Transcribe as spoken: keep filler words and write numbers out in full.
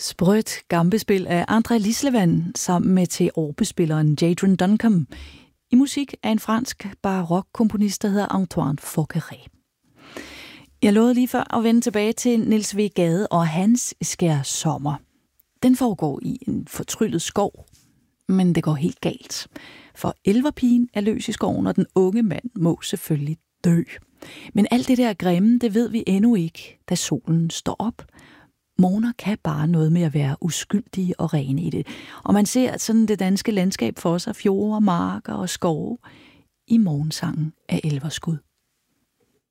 Sprødt gambespil af André Lislevan sammen med teorpespilleren Jadron Duncombe i musik af en fransk barokkomponist, der hedder Antoine Forqueray. Jeg lovede lige før at vende tilbage til Niels W. Gade og hans skær sommer. Den foregår i en fortryllet skov, men det går helt galt. For elverpigen er løs i skoven, og den unge mand må selvfølgelig dø. Men alt det der grimme, det ved vi endnu ikke, da solen står op. Morgener kan bare noget med at være uskyldige og rene i det. Og man ser sådan det danske landskab for sig, fjorde, marker og skove, i morgensangen af elverskud.